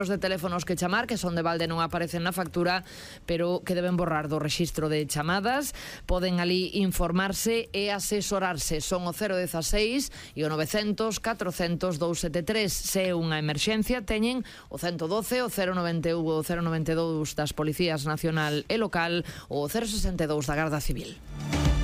de teléfonos que chamar, que son de balde non aparecen na factura, pero que deben borrar do rexistro de chamadas. Poden ali informarse e asesorarse. Son o 016 e o 900 400 273. Se é unha emerxencia, teñen o 112, o 091, o 092 das Policías Nacional e Local, ou o 062 da Garda Civil.